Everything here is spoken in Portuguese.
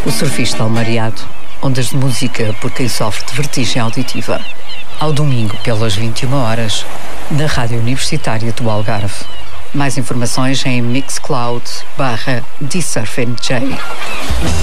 O Surfista Almariado, ondas de música por quem sofre de vertigem auditiva. Ao domingo, pelas 21h, na Rádio Universitária do Algarve. Mais informações em Mixcloud/TheSurfNJ.